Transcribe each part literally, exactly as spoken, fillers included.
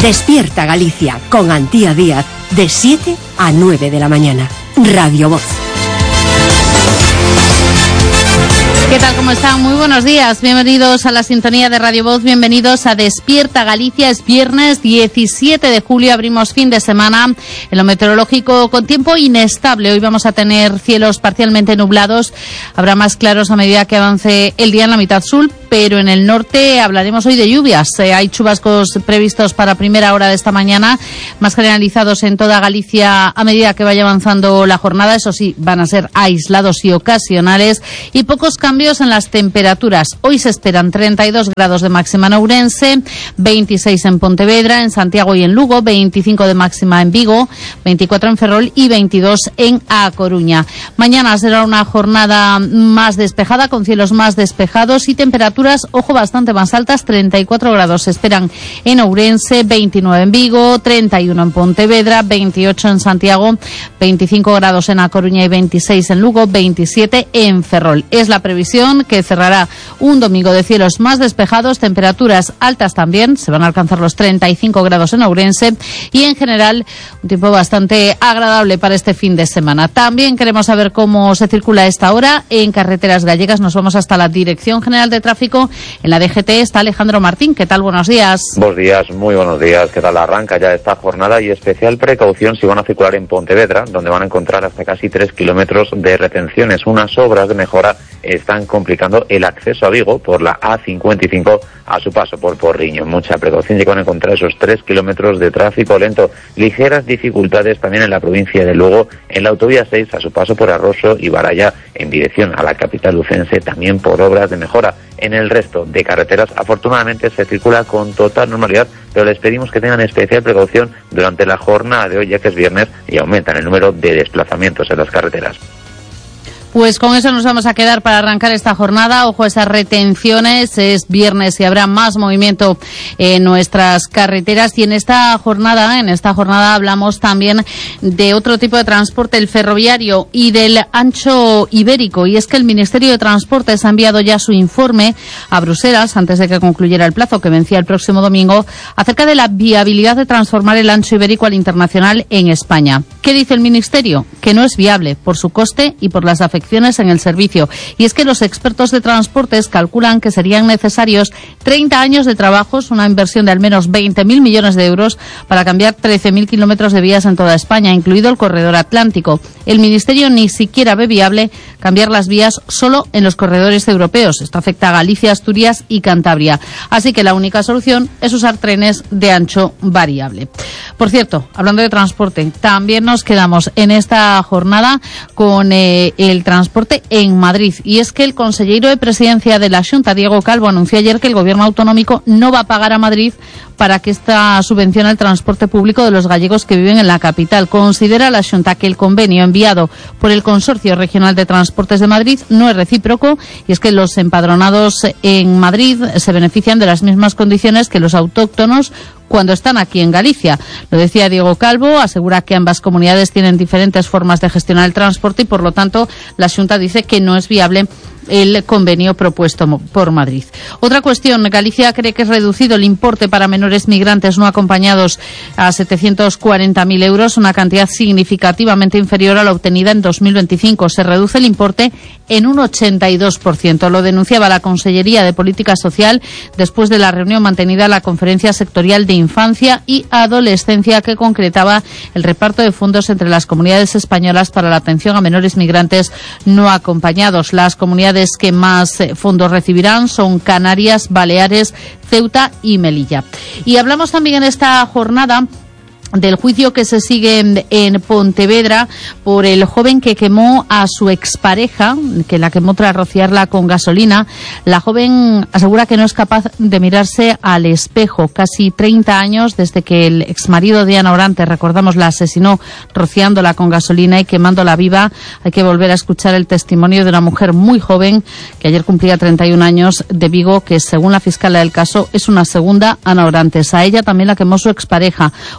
Despierta Galicia con Antía Díaz de siete a nueve de la mañana. Radio Voz. ¿Qué tal? ¿Cómo están? Muy buenos días. Bienvenidos a la sintonía de Radio Voz. Bienvenidos a Despierta Galicia. Es viernes diecisiete de julio. Abrimos fin de semana en lo meteorológico con tiempo inestable. Hoy vamos a tener cielos parcialmente nublados. Habrá más claros a medida que avance el día en la mitad sur, pero en el norte hablaremos hoy de lluvias. Eh, hay chubascos previstos para primera hora de esta mañana, más generalizados en toda Galicia a medida que vaya avanzando la jornada. Eso sí, van a ser aislados y ocasionales, y pocos cambios en las temperaturas. Hoy se esperan treinta y dos grados de máxima en Ourense, veintiséis en Pontevedra, en Santiago y en Lugo, veinticinco de máxima en Vigo, veinticuatro en Ferrol y veintidós en A Coruña. Mañana será una jornada más despejada, con cielos más despejados y temperaturas, ojo, bastante más altas. treinta y cuatro grados se esperan en Ourense, veintinueve en Vigo, treinta y uno en Pontevedra, veintiocho en Santiago, veinticinco grados en A Coruña y veintiséis en Lugo, veintisiete en Ferrol. Es la previsión que cerrará un domingo de cielos más despejados, temperaturas altas también, se van a alcanzar los treinta y cinco grados en Ourense, y en general un tiempo bastante agradable para este fin de semana. También queremos saber cómo se circula a esta hora en carreteras gallegas. Nos vamos hasta la Dirección General de Tráfico. En la D G T está Alejandro Martín. ¿Qué tal? Buenos días. Buenos días, muy buenos días. ¿Qué tal? Arranca ya esta jornada, y especial precaución si van a circular en Pontevedra, donde van a encontrar hasta casi tres kilómetros de retenciones. Unas obras de mejora están complicando el acceso a Vigo por la A cincuenta y cinco a su paso por Porriño. Mucha precaución, ya que van a encontrar esos tres kilómetros de tráfico lento. Ligeras dificultades también en la provincia de Lugo, en la autovía seis a su paso por Arroso y Baralla en dirección a la capital lucense, también por obras de mejora. En el resto de carreteras, afortunadamente, se circula con total normalidad, pero les pedimos que tengan especial precaución durante la jornada de hoy, ya que es viernes y aumentan el número de desplazamientos en las carreteras. Pues con eso nos vamos a quedar para arrancar esta jornada. Ojo a esas retenciones, es viernes y habrá más movimiento en nuestras carreteras. Y en esta jornada, en esta jornada hablamos también de otro tipo de transporte, el ferroviario y del ancho ibérico. Y es que el Ministerio de Transportes ha enviado ya su informe a Bruselas, antes de que concluyera el plazo que vencía el próximo domingo, acerca de la viabilidad de transformar el ancho ibérico al internacional en España. ¿Qué dice el Ministerio? Que no es viable por su coste y por las afecciones en el servicio. Y es que los expertos de transportes calculan que serían necesarios treinta años de trabajos, una inversión de al menos veinte mil millones de euros para cambiar trece mil kilómetros de vías en toda España, incluido el corredor atlántico. El Ministerio ni siquiera ve viable cambiar las vías solo en los corredores europeos. Esto afecta a Galicia, Asturias y Cantabria. Así que la única solución es usar trenes de ancho variable. Por cierto, hablando de transporte, también nos quedamos en esta jornada con eh, el transporte transporte en Madrid. Y es que el consejero de Presidencia de la Xunta, Diego Calvo, anunció ayer que el Gobierno autonómico no va a pagar a Madrid para que esta subvencione el transporte público de los gallegos que viven en la capital. Considera la Xunta que el convenio enviado por el Consorcio Regional de Transportes de Madrid no es recíproco, y es que los empadronados en Madrid se benefician de las mismas condiciones que los autóctonos cuando están aquí en Galicia. Lo decía Diego Calvo, asegura que ambas comunidades tienen diferentes formas de gestionar el transporte y, por lo tanto, la Xunta dice que no es viable el convenio propuesto por Madrid. Otra cuestión, Galicia cree que es reducido el importe para menores migrantes no acompañados a setecientos cuarenta mil euros, una cantidad significativamente inferior a la obtenida en dos mil veinticinco. Se reduce el importe en un ochenta y dos por ciento. Lo denunciaba la Consellería de Política Social después de la reunión mantenida en la Conferencia Sectorial de Infancia y Adolescencia, que concretaba el reparto de fondos entre las comunidades españolas para la atención a menores migrantes no acompañados. Las comunidades que más fondos recibirán son Canarias, Baleares, Ceuta y Melilla. Y hablamos también en esta jornada del juicio que se sigue en, en Pontevedra por el joven que quemó a su expareja, que la quemó tras rociarla con gasolina. La joven asegura que no es capaz de mirarse al espejo. Casi treinta años desde que el exmarido de Ana Orantes, recordamos, la asesinó rociándola con gasolina y quemándola viva. Hay que volver a escuchar el testimonio de una mujer muy joven que ayer cumplía treinta y un años, de Vigo, que según la fiscala del caso es una segunda Ana Orantes. A ella también la quemó su expareja, un vigués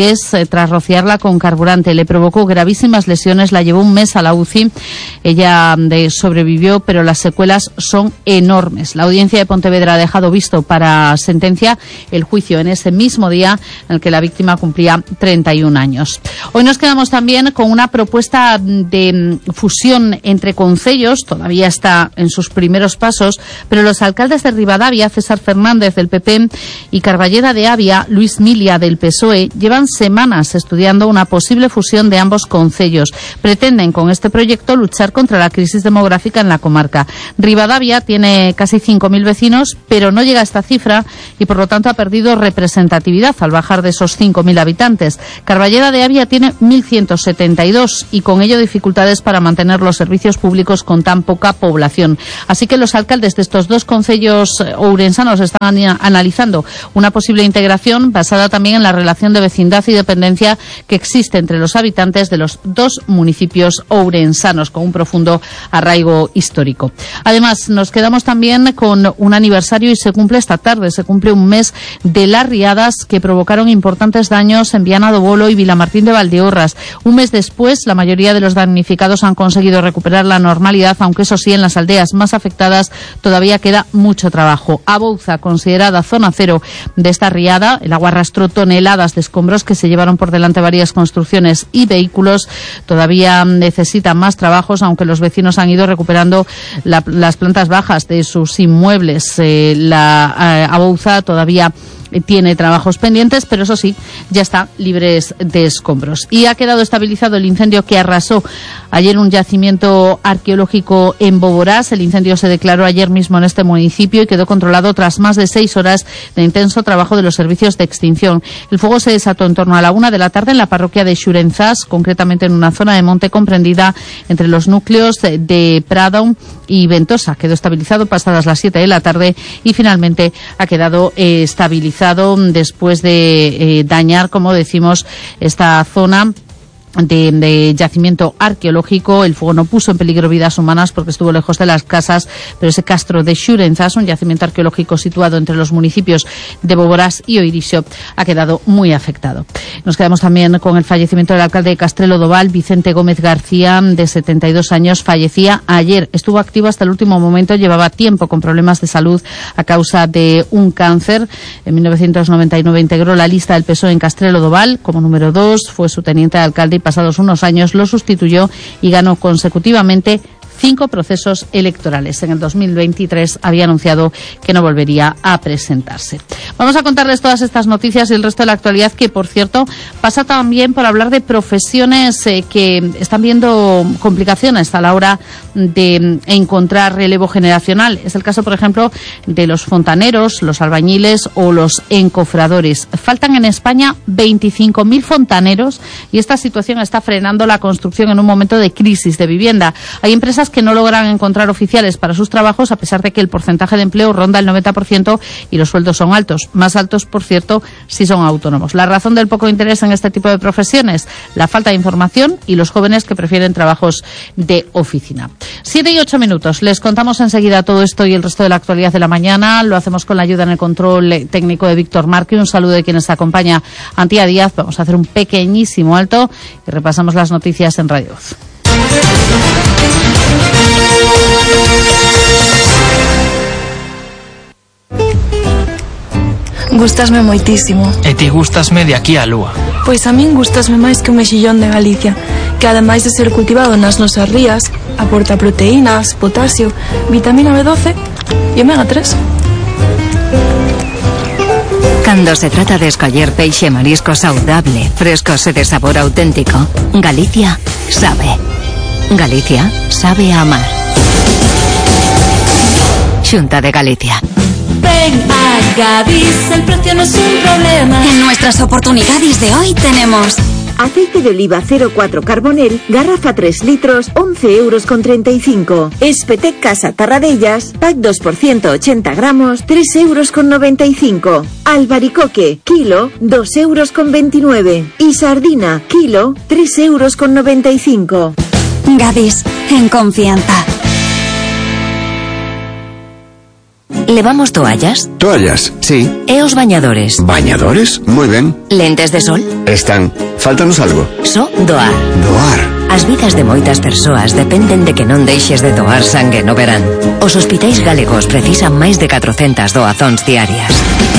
pies eh, tras rociarla con carburante. Le provocó gravísimas lesiones, la llevó un mes a la U C I. Ella de, sobrevivió, pero las secuelas son enormes. La audiencia de Pontevedra ha dejado visto para sentencia el juicio en ese mismo día en el que la víctima cumplía treinta y un años. Hoy nos quedamos también con una propuesta de fusión entre concellos, todavía está en sus primeros pasos, pero los alcaldes de Ribadavia, César Fernández del P P y Carballeda de Avia, Luis Milia del P S O E, llevan semanas estudiando una posible fusión de ambos concellos. Pretenden con este proyecto luchar contra la crisis demográfica en la comarca. Ribadavia tiene casi cinco mil vecinos, pero no llega a esta cifra y por lo tanto ha perdido representatividad al bajar de esos cinco mil habitantes. Carballeda de Avia tiene mil ciento setenta y dos y con ello dificultades para mantener los servicios públicos con tan poca población. Así que los alcaldes de estos dos concellos ourensanos están analizando una posible integración basada también en la relación de vecindad y dependencia que existe entre los habitantes de los dos municipios ourensanos con un profundo arraigo histórico. Además, nos quedamos también con un aniversario y se cumple esta tarde, se cumple un mes de las riadas que provocaron importantes daños en Viana do Bolo y Vilamartín de Valdeorras. Un mes después, la mayoría de los damnificados han conseguido recuperar la normalidad, aunque eso sí, en las aldeas más afectadas todavía queda mucho trabajo. Abouza, considerada zona cero de esta riada, el agua arrastró toneladas de escombros que se llevaron por delante varias construcciones y vehículos. Todavía necesitan más trabajos, aunque los vecinos han ido recuperando la, las plantas bajas de sus inmuebles. Eh, la eh, Abouza todavía tiene trabajos pendientes, pero eso sí, ya está libres de escombros. Y ha quedado estabilizado el incendio que arrasó ayer un yacimiento arqueológico en Boborás. El incendio se declaró ayer mismo en este municipio y quedó controlado tras más de seis horas de intenso trabajo de los servicios de extinción. El fuego se desató en torno a la una de la tarde en la parroquia de Xurenzás, concretamente en una zona de monte comprendida entre los núcleos de Pradón y Ventosa. Quedó estabilizado pasadas las siete de la tarde y finalmente ha quedado eh, estabilizado después de eh, dañar, como decimos, esta zona De, de yacimiento arqueológico. El fuego no puso en peligro vidas humanas porque estuvo lejos de las casas, pero ese castro de Xurenzás, un yacimiento arqueológico situado entre los municipios de Boborás y Oirixo, ha quedado muy afectado. Nos quedamos también con el fallecimiento del alcalde de Castrelo do Val, Vicente Gómez García, de setenta y dos años, fallecía ayer. Estuvo activo hasta el último momento, llevaba tiempo con problemas de salud a causa de un cáncer. En mil novecientos noventa y nueve integró la lista del P S O E en Castrelo do Val como número dos, fue su teniente de alcalde y pasados unos años lo sustituyó y ganó consecutivamente cinco procesos electorales. En el dos mil veintitrés había anunciado que no volvería a presentarse. Vamos a contarles todas estas noticias y el resto de la actualidad, que por cierto pasa también por hablar de profesiones eh, que están viendo complicaciones a la hora de encontrar relevo generacional. Es el caso, por ejemplo, de los fontaneros, los albañiles o los encofradores. Faltan en España veinticinco mil fontaneros y esta situación está frenando la construcción en un momento de crisis de vivienda. Hay empresas que no logran encontrar oficiales para sus trabajos, a pesar de que el porcentaje de empleo ronda el noventa por ciento y los sueldos son altos. Más altos, por cierto, si son autónomos. La razón del poco interés en este tipo de profesiones, la falta de información y los jóvenes que prefieren trabajos de oficina. Siete y ocho minutos. Les contamos enseguida todo esto y el resto de la actualidad de la mañana. Lo hacemos con la ayuda en el control técnico de Víctor Marque. Un saludo de quienes acompaña, Antía Díaz. Vamos a hacer un pequeñísimo alto y repasamos las noticias en Radio Voz. Gústasme moitísimo. E ti gústasme de aquí á lúa. Pois a min gústasme máis que o mexillón de Galicia, que ademais de ser cultivado nas nosas rías, aporta proteínas, potasio, vitamina B doce e omega tres. Cando se trata de escoller peixe e marisco saudable, frescos e de sabor auténtico, Galicia sabe. Galicia sabe a amar. Xunta de Galicia. Ven a Gadis, el precio no es un problema. En nuestras oportunidades de hoy tenemos aceite de oliva cero cuatro Carbonel, garrafa tres litros, once euros con treinta y cinco. Espetec Casa Tarradellas, pack dos por ciento ochenta gramos, tres euros con noventa y cinco. Albaricoque, kilo, dos euros con veintinueve. Y sardina, kilo, tres euros con noventa y cinco. Gadis, en confianza. ¿Levamos toallas? Toallas, sí. Eos bañadores. ¿Bañadores? Muy bien. ¿Lentes de sol? Están. Fáltanos algo. So doar. Doar. As vidas de moitas persoas dependen de que non deixes de doar sangue no verán. Os hospitais galegos precisan máis de catrocentas doazóns diarias.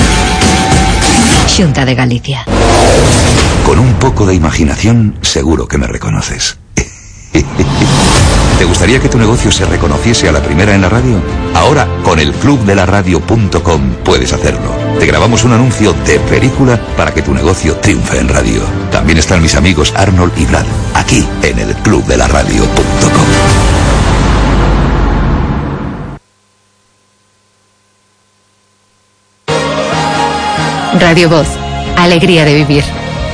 Xunta de Galicia. Con un poco de imaginación, seguro que me reconoces. ¿Te gustaría que tu negocio se reconociese a la primera en la radio? Ahora, con el club de la radio punto com puedes hacerlo. Te grabamos un anuncio de película para que tu negocio triunfe en radio. También están mis amigos Arnold y Brad, aquí en el club de la radio punto com. Radio Voz. Alegría de vivir.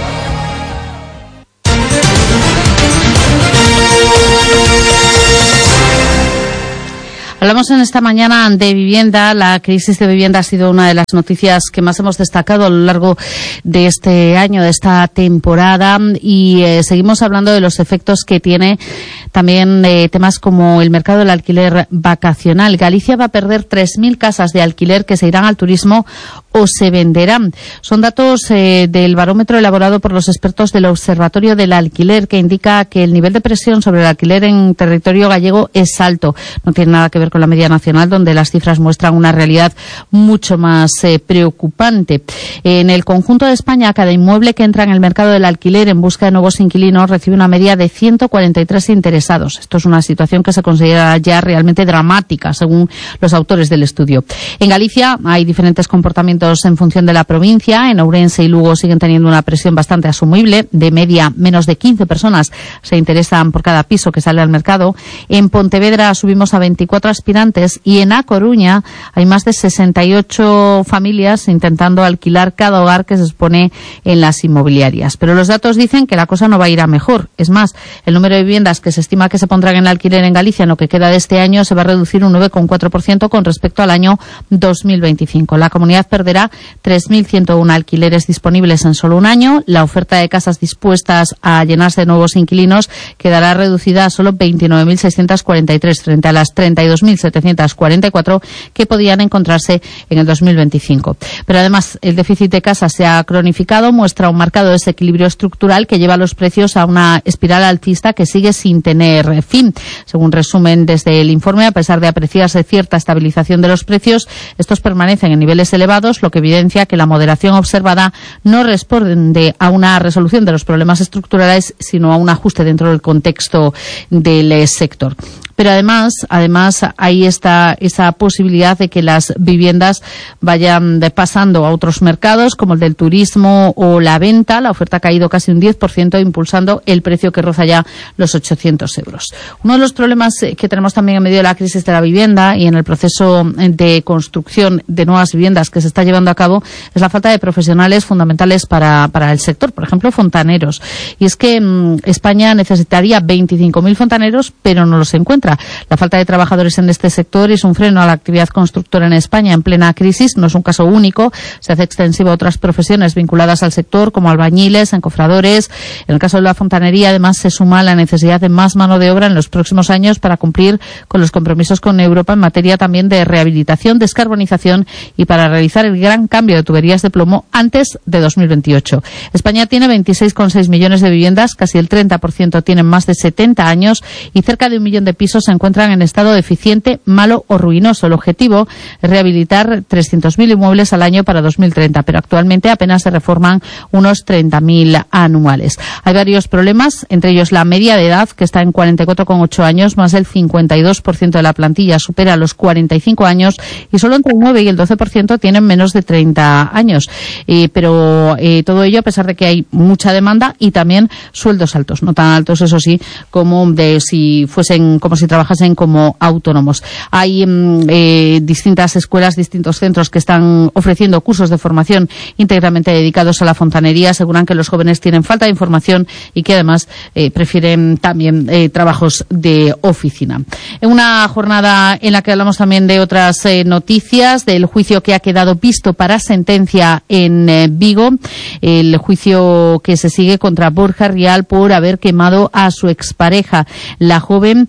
Hablamos en esta mañana de vivienda. La crisis de vivienda ha sido una de las noticias que más hemos destacado a lo largo de este año, de esta temporada, y eh, seguimos hablando de los efectos que tiene también eh, temas como el mercado del alquiler vacacional. Galicia va a perder tres mil casas de alquiler que se irán al turismo o se venderán. Son datos eh, del barómetro elaborado por los expertos del Observatorio del Alquiler, que indica que el nivel de presión sobre el alquiler en territorio gallego es alto. No tiene nada que ver con la media nacional, donde las cifras muestran una realidad mucho más eh, preocupante. En el conjunto de España, cada inmueble que entra en el mercado del alquiler en busca de nuevos inquilinos recibe una media de ciento cuarenta y tres interesados. Esto es una situación que se considera ya realmente dramática, según los autores del estudio. En Galicia hay diferentes comportamientos en función de la provincia. En Ourense y Lugo siguen teniendo una presión bastante asumible. De media, menos de quince personas se interesan por cada piso que sale al mercado. En Pontevedra subimos a veinticuatro aspirantes y en A Coruña hay más de sesenta y ocho familias intentando alquilar cada hogar que se expone en las inmobiliarias. Pero los datos dicen que la cosa no va a ir a mejor. Es más, el número de viviendas que se estima que se pondrán en alquiler en Galicia en lo que queda de este año se va a reducir un nueve coma cuatro por ciento con respecto al año dos mil veinticinco. La comunidad perderá tres mil ciento uno alquileres disponibles en solo un año. La oferta de casas dispuestas a llenarse de nuevos inquilinos quedará reducida a solo veintinueve mil seiscientos cuarenta y tres frente a las treinta y dos mil setecientos cuarenta y cuatro que podían encontrarse en el dos mil veinticinco. Pero además el déficit de casas se ha cronificado, muestra un marcado desequilibrio estructural que lleva los precios a una espiral alcista que sigue sin tener fin. Según resumen desde el informe, a pesar de apreciarse cierta estabilización de los precios, estos permanecen en niveles elevados, lo que evidencia que la moderación observada no responde a una resolución de los problemas estructurales, sino a un ajuste dentro del contexto del sector. Pero además, además hay esta, esa posibilidad de que las viviendas vayan de pasando a otros mercados, como el del turismo o la venta. La oferta ha caído casi un diez por ciento, impulsando el precio que roza ya los ochocientos euros. Uno de los problemas que tenemos también en medio de la crisis de la vivienda y en el proceso de construcción de nuevas viviendas que se está llevando a cabo es la falta de profesionales fundamentales para, para el sector, por ejemplo, fontaneros. Y es que mmm, España necesitaría veinticinco mil fontaneros, pero no los encuentra. La falta de trabajadores en este sector es un freno a la actividad constructora en España en plena crisis. No es un caso único, se hace extensivo a otras profesiones vinculadas al sector, como albañiles, encofradores. En el caso de la fontanería, además, se suma la necesidad de más mano de obra en los próximos años para cumplir con los compromisos con Europa en materia también de rehabilitación, descarbonización y para realizar el gran cambio de tuberías de plomo antes de dos mil veintiocho. España tiene veintiséis coma seis millones de viviendas, casi el treinta por ciento tienen más de setenta años y cerca de un millón de pisos se encuentran en estado deficiente, malo o ruinoso. El objetivo es rehabilitar trescientos mil inmuebles al año para dos mil treinta, pero actualmente apenas se reforman unos treinta mil anuales. Hay varios problemas, entre ellos la media de edad, que está en cuarenta y cuatro coma ocho años, más del cincuenta y dos por ciento de la plantilla supera los cuarenta y cinco años y solo entre el nueve y el doce por ciento tienen menos de treinta años. Eh, pero eh, todo ello a pesar de que hay mucha demanda y también sueldos altos, no tan altos, eso sí, como de si fuesen, como si trabajasen como autónomos. Hay eh, distintas escuelas, distintos centros que están ofreciendo cursos de formación íntegramente dedicados a la fontanería. Aseguran que los jóvenes tienen falta de información y que además eh, prefieren también eh, trabajos de oficina. En una jornada en la que hablamos también de otras eh, noticias, del juicio que ha quedado visto para sentencia en eh, Vigo, el juicio que se sigue contra Borja Rial por haber quemado a su expareja. La joven pasó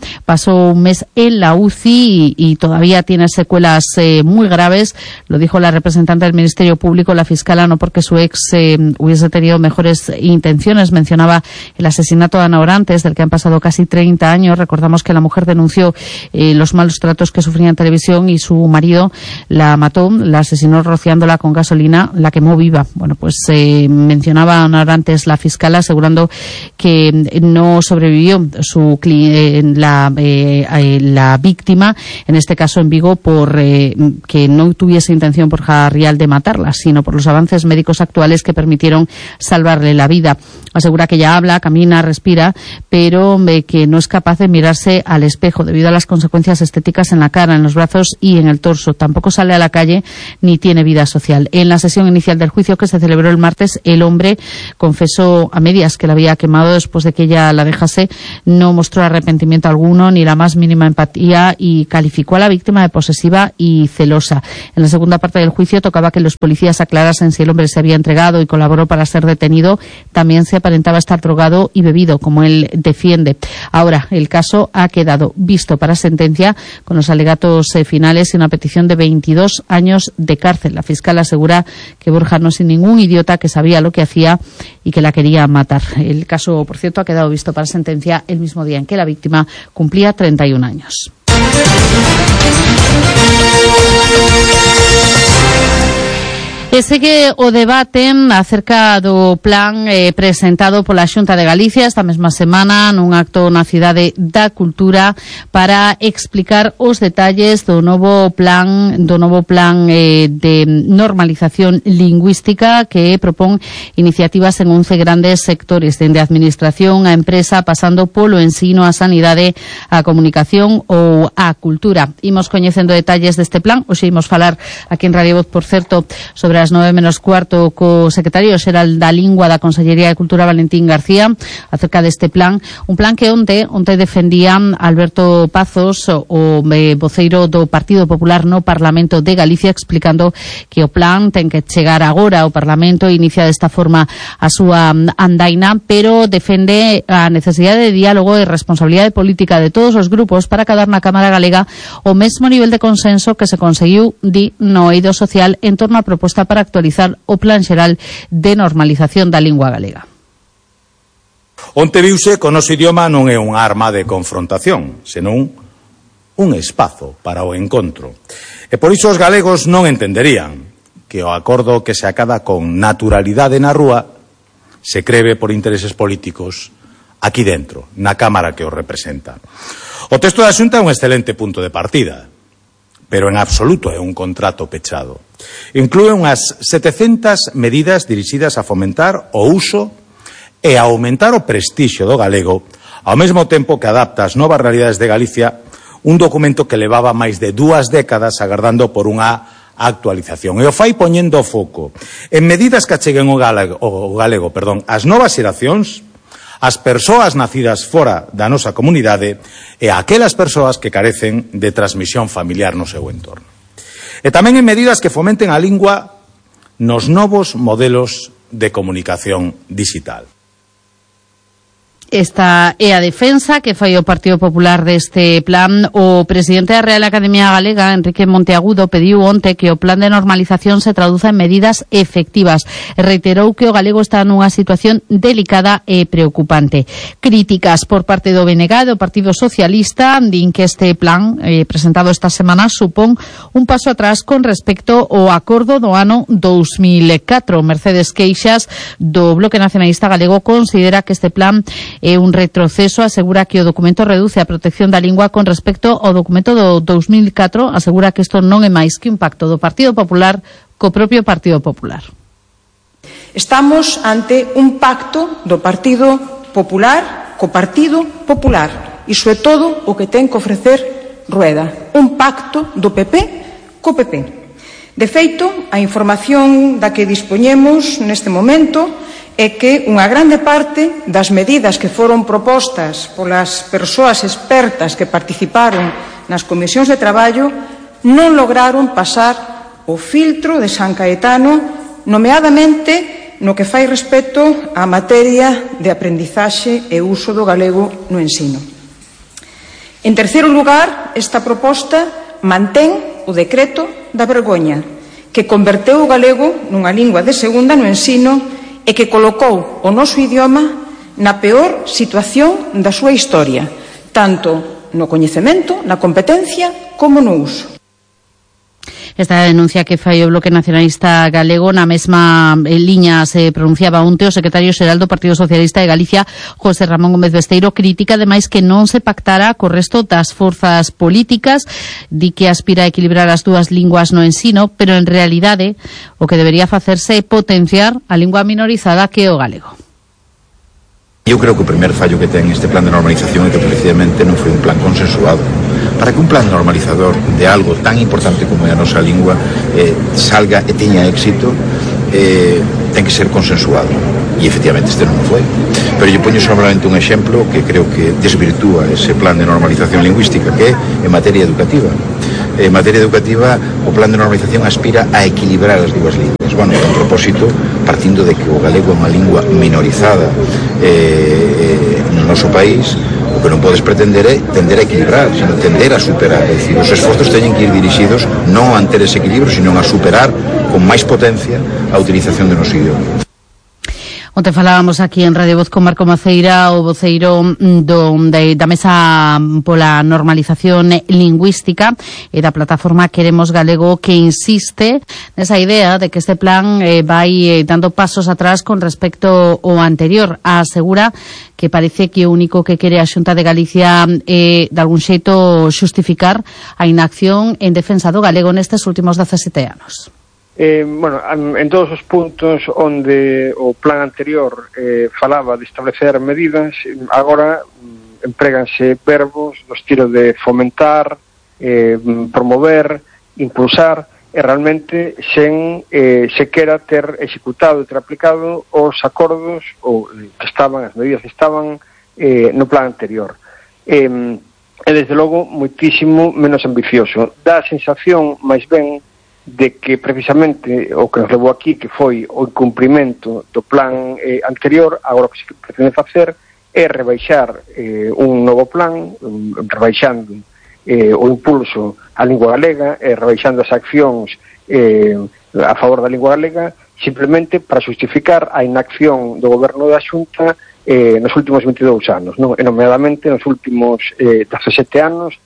pasó un mes en la U C I y, y todavía tiene secuelas eh, muy graves. Lo dijo la representante del Ministerio Público, la fiscala, no porque su ex eh, hubiese tenido mejores intenciones. Mencionaba el asesinato de Ana Orantes, del que han pasado casi treinta años. Recordamos que la mujer denunció eh, los malos tratos que sufría en televisión y su marido la mató, la asesinó rociándola con gasolina, la quemó viva. Bueno, pues eh, mencionaba Ana Orantes, la fiscal, asegurando que no sobrevivió su eh, la, eh, eh, la víctima, en este caso en Vigo, por eh, que no tuviese intención por real de matarla, sino por los avances médicos actuales que permitieron salvarle la vida. Asegura que ella habla, camina, respira, pero eh, que no es capaz de mirarse al espejo debido a las consecuencias estéticas en la cara, en los brazos y en el torso. Tampoco sale a la calle ni tiene vida social. En la sesión inicial del juicio, que se celebró el martes, el hombre confesó a medias que la había quemado después de que ella la dejase. No mostró arrepentimiento alguno ni la más mínima empatía y calificó a la víctima de posesiva y celosa. En la segunda parte del juicio tocaba que los policías aclarasen si el hombre se había entregado y colaboró para ser detenido. También se aparentaba estar drogado y bebido, como él defiende. Ahora, el caso ha quedado visto para sentencia con los alegatos eh, finales y una petición de veintidós años de cárcel. La fiscal asegura que Borja no es ningún idiota, que sabía lo que hacía y que la quería matar. El caso, por cierto, ha quedado visto para sentencia el mismo día en que la víctima cumplía treinta y un años. E segue o debate acerca do plan eh, presentado pola Xunta de Galicia esta mesma semana nun acto na Cidade da Cultura para explicar os detalles do novo plan do novo plan eh, de normalización lingüística que propón iniciativas en once grandes sectores, dende a administración, a empresa, pasando polo ensino, a sanidade, a comunicación ou a cultura. Imos coñecendo detalles deste plan. Hoxe imos falar aquí en Radio Voz, por certo, sobre as nove menos cuarto co secretario xeral da Lingua da Consellería de Cultura, Valentín García, acerca deste plan, un plan que onte onte defendía Alberto Pazos, o eh, voceiro do Partido Popular no Parlamento de Galicia, explicando que o plan ten que chegar agora ao Parlamento e inicia desta forma a súa andaina, pero defende a necesidade de diálogo e responsabilidade política de todos os grupos para cadar na Cámara Galega o mesmo nivel de consenso que se conseguiu, di, no eido social en torno á proposta para actualizar o Plan Xeral de Normalización da Lingua Galega. Onte viuse que o noso idioma non é unha arma de confrontación, senón un espazo para o encontro. E por iso os galegos non entenderían que o acordo que se acada con naturalidade na rúa se creve por intereses políticos aquí dentro, na Cámara que o representa. O texto da Xunta é un excelente punto de partida, pero en absoluto é un contrato pechado. Inclúe unhas setecentas medidas dirixidas a fomentar o uso e a aumentar o prestixio do galego, ao mesmo tempo que adapta as novas realidades de Galicia, un documento que levaba máis de dúas décadas agardando por unha actualización. E o fai poñendo foco en medidas que acheguen o galego, o galego perdón, as novas xeracións, as persoas nacidas fora da nosa comunidade e a aquelas persoas que carecen de transmisión familiar no seu entorno. E tamén en medidas que fomenten a lingua nos novos modelos de comunicación digital. Esta é a defensa que fai o Partido Popular deste plan. O presidente da Real Academia Galega, Enrique Monteagudo, pediu onte que o plan de normalización se traduza en medidas efectivas e reiterou que o galego está nunha situación delicada e preocupante. Críticas por parte do B N G, do Partido Socialista, din que este plan eh, presentado esta semana supón un paso atrás con respecto ao acordo do ano dous mil catro. Mercedes Queixas, do Bloque Nacionalista Galego, considera que este plan é un retroceso, asegura que o documento reduce a protección da lingua con respecto ao documento do dous mil catro, asegura que isto non é máis que un pacto do Partido Popular co propio Partido Popular. Estamos ante un pacto do Partido Popular co Partido Popular. Iso é todo o que ten que ofrecer Rueda. Un pacto do P P co P P. De feito, a información da que dispoñemos neste momento é que unha grande parte das medidas que foron propostas polas persoas expertas que participaron nas comisións de traballo non lograron pasar o filtro de San Caetano, nomeadamente no que fai respecto á materia de aprendizaxe e uso do galego no ensino. En terceiro lugar, esta proposta mantén o decreto da vergoña, que converteu o galego nunha lingua de segunda no ensino e que colocou o noso idioma na peor situación da súa historia, tanto no coñecemento, na competencia, como no uso. Esta denuncia que fai o Bloque Nacionalista Galego, na mesma liña se pronunciaba onte o secretario xeral do Partido Socialista de Galicia, José Ramón Gómez Besteiro, critica ademais que non se pactara co resto das forzas políticas, di que aspira a equilibrar as dúas linguas no ensino, pero en realidade o que debería facerse é potenciar a lingua minorizada que é o galego. Eu creo que o primer fallo que ten este plan de normalización é que precisamente non foi un plan consensuado. Para que un plan normalizador de algo tan importante como é a nosa lingua eh, salga e teña éxito, eh, ten que ser consensuado. E efectivamente este non foi. Pero eu poño solamente un exemplo que creo que desvirtúa ese plan de normalización lingüística, que é en materia educativa. En materia educativa, o plan de normalización aspira a equilibrar as dúas linguas. Bueno, con propósito, partindo de que o galego é unha lingua minorizada eh, no noso país, o que non podes pretender é tender a equilibrar, sino tender a superar. É dicir, os esforzos teñen que ir dirixidos non a manter ese equilibrio, sino a superar con máis potencia a utilización do noso idioma. Onte falábamos aquí en Radio Voz con Marco Maceira, o voceiro do, de, da Mesa pola Normalización Lingüística e da plataforma Queremos Galego, que insiste nesa idea de que este plan eh, vai eh, dando pasos atrás con respecto ao anterior. Asegura que parece que o único que quere a Xunta de Galicia é, eh, de algún xeito, xustificar a inacción en defensa do galego nestes últimos dezasete anos. Eh, bueno, en todos os puntos onde o plan anterior eh, falaba de establecer medidas, agora mm, empréganse verbos no estilo de fomentar, eh, promover, impulsar, e realmente sen eh, sequera ter executado e ter aplicado os acordos ou que estaban, as medidas que estaban eh, no plan anterior. Eh, e desde logo moitísimo menos ambicioso. Dá a sensación, máis ben, de que precisamente o que nos levou aquí, que foi o incumprimento do plan eh, anterior, agora o que se pretende facer é rebaixar eh, un novo plan, um, rebaixando eh, o impulso á lingua galega, eh, rebaixando as accións eh, a favor da lingua galega, simplemente para justificar a inacción do goberno da Xunta eh, nos últimos veintidous anos, non? E nomeadamente nos últimos eh, dezasete anos.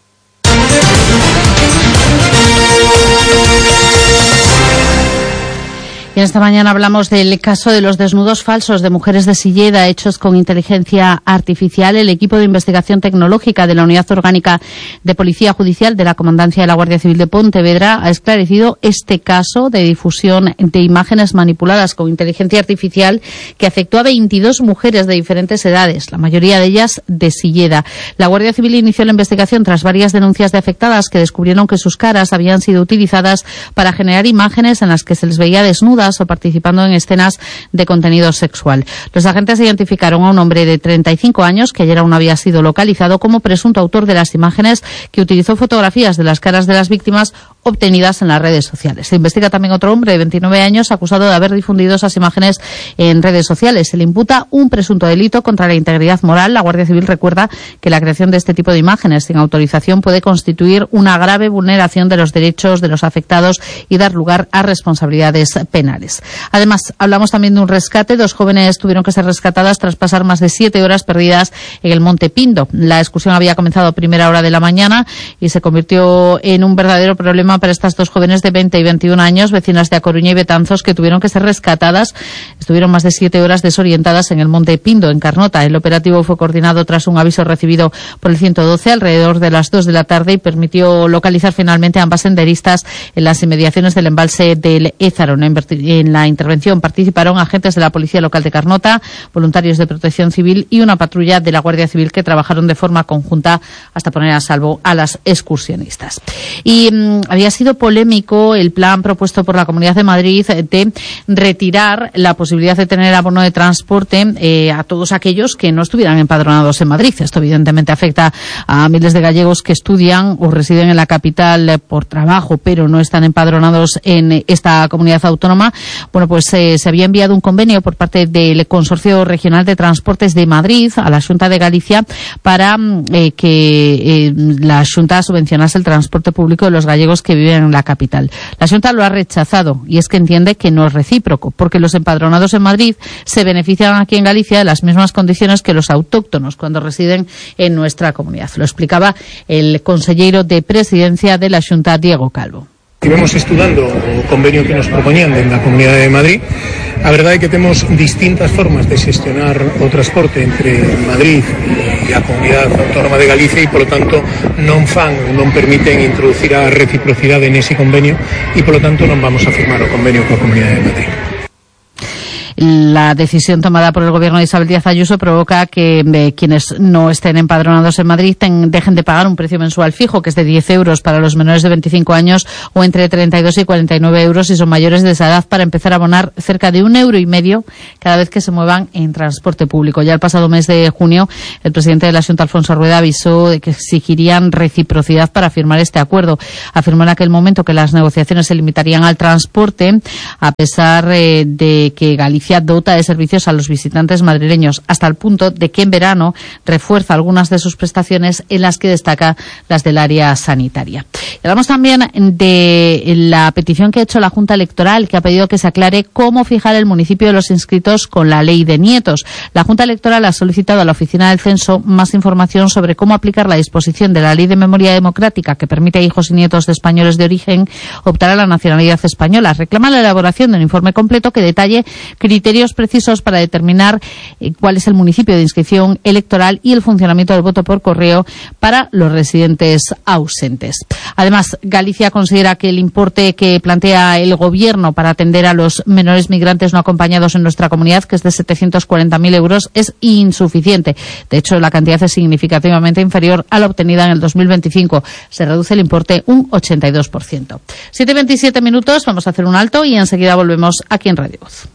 Y esta mañana hablamos del caso de los desnudos falsos de mujeres de Silleda hechos con inteligencia artificial. El equipo de investigación tecnológica de la Unidad Orgánica de Policía Judicial de la Comandancia de la Guardia Civil de Pontevedra ha esclarecido este caso de difusión de imágenes manipuladas con inteligencia artificial que afectó a veintidós mujeres de diferentes edades, la mayoría de ellas de Silleda. La Guardia Civil inició la investigación tras varias denuncias de afectadas que descubrieron que sus caras habían sido utilizadas para generar imágenes en las que se les veía desnudas o participando en escenas de contenido sexual. Los agentes identificaron a un hombre de treinta y cinco años que ayer aún había sido localizado como presunto autor de las imágenes, que utilizó fotografías de las caras de las víctimas obtenidas en las redes sociales. Se investiga también otro hombre de veintinueve años acusado de haber difundido esas imágenes en redes sociales. Se le imputa un presunto delito contra la integridad moral. La Guardia Civil recuerda que la creación de este tipo de imágenes sin autorización puede constituir una grave vulneración de los derechos de los afectados y dar lugar a responsabilidades penales. Además, hablamos también de un rescate. Dos jóvenes tuvieron que ser rescatadas tras pasar más de siete horas perdidas en el Monte Pindo. La excursión había comenzado a primera hora de la mañana y se convirtió en un verdadero problema para estas dos jóvenes de veinte y veintiún años, vecinas de A Coruña y Betanzos, que tuvieron que ser rescatadas. Estuvieron más de siete horas desorientadas en el Monte Pindo, en Carnota. El operativo fue coordinado tras un aviso recibido por el ciento doce alrededor de las dos de la tarde y permitió localizar finalmente a ambas senderistas en las inmediaciones del embalse del Ézaro. En la intervención participaron agentes de la Policía Local de Carnota, voluntarios de Protección Civil y una patrulla de la Guardia Civil que trabajaron de forma conjunta hasta poner a salvo a las excursionistas. Y mmm, había sido polémico el plan propuesto por la Comunidad de Madrid de retirar la posibilidad de tener abono de transporte eh, a todos aquellos que no estuvieran empadronados en Madrid. Esto evidentemente afecta a miles de gallegos que estudian o residen en la capital por trabajo, pero no están empadronados en esta comunidad autónoma. bueno, pues eh, se había enviado un convenio por parte del Consorcio Regional de Transportes de Madrid a la Xunta de Galicia para eh, que eh, la Xunta subvencionase el transporte público de los gallegos que viven en la capital. La Xunta lo ha rechazado y es que entiende que no es recíproco, porque los empadronados en Madrid se benefician aquí en Galicia de las mismas condiciones que los autóctonos cuando residen en nuestra comunidad. Lo explicaba el consellero de Presidencia de la Xunta, Diego Calvo. Estivemos estudando o convenio que nos propoñían dentro da Comunidade de Madrid. A verdade é que temos distintas formas de xestionar o transporte entre Madrid e a Comunidade Autónoma de Galicia e, polo tanto, non fan, non permiten introducir a reciprocidade nese convenio e, polo tanto, non vamos a firmar o convenio coa Comunidade de Madrid. La decisión tomada por el gobierno de Isabel Díaz Ayuso provoca que eh, quienes no estén empadronados en Madrid ten, dejen de pagar un precio mensual fijo, que es de diez euros para los menores de veinticinco años o entre treinta y dos y cuarenta y nueve euros si son mayores de esa edad, para empezar a abonar cerca de un euro y medio cada vez que se muevan en transporte público. Ya el pasado mes de junio, el presidente de la Xunta, Alfonso Rueda, avisó de que exigirían reciprocidad para firmar este acuerdo. Afirmó en aquel momento que las negociaciones se limitarían al transporte, a pesar eh, de que Galicia dota de servicios a los visitantes madrileños, hasta el punto de que en verano refuerza algunas de sus prestaciones, en las que destaca las del área sanitaria. Y hablamos también de la petición que ha hecho la Junta Electoral, que ha pedido que se aclare cómo fijar el municipio de los inscritos con la ley de nietos. La Junta Electoral ha solicitado a la Oficina del Censo más información sobre cómo aplicar la disposición de la Ley de Memoria Democrática que permite a hijos y nietos de españoles de origen optar a la nacionalidad española. Reclama la elaboración de un informe completo que detalle criterios precisos para determinar eh, cuál es el municipio de inscripción electoral y el funcionamiento del voto por correo para los residentes ausentes. Además, Galicia considera que el importe que plantea el Gobierno para atender a los menores migrantes no acompañados en nuestra comunidad, que es de setecientos cuarenta mil euros, es insuficiente. De hecho, la cantidad es significativamente inferior a la obtenida en el dos mil veinticinco. Se reduce el importe un ochenta y dos por ciento. siete y veintisiete minutos, vamos a hacer un alto y enseguida volvemos aquí en Radio Voz.